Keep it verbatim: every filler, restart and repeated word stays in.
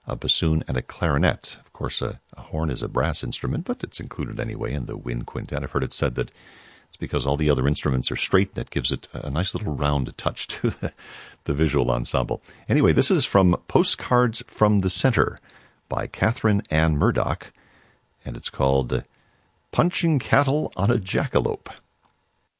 a bassoon, and a clarinet. Of course, a, a horn is a brass instrument, but it's included anyway in the wind quintet. I've heard it said that it's because all the other instruments are straight that gives it a nice little round touch to the, the visual ensemble. Anyway, this is from Postcards from the Center by Catherine Ann Murdoch, and it's called Punching Cattle on a Jackalope.